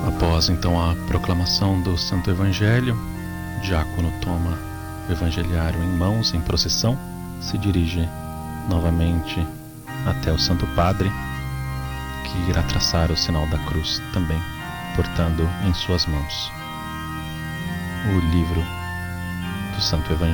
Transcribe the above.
Após então a proclamação do Santo Evangelho, o diácono toma o evangeliário em mãos, em procissão, se dirige novamente até o Santo Padre, que irá traçar o sinal da cruz também, portando em suas mãos o livro do Santo Evangelho.